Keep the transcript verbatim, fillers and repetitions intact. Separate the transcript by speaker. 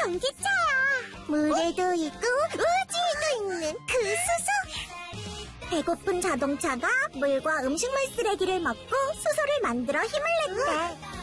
Speaker 1: 전기차야. 물에도 있고 우주에도 있는 그 수소. 배고픈 자동차가 물과 음식물 쓰레기를 먹고 수소를 만들어 힘을 냈대.